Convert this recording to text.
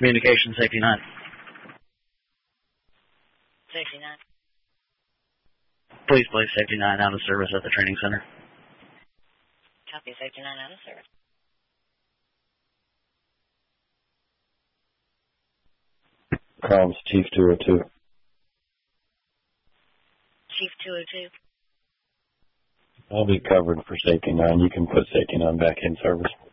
Communication Safety 9. Safety 9. Please place Safety 9 out of service at the training center. Copy, Safety 9 out of service. Comms, Chief 202. Chief 202. I'll be covered for Safety 9. You can put Safety 9 back in service.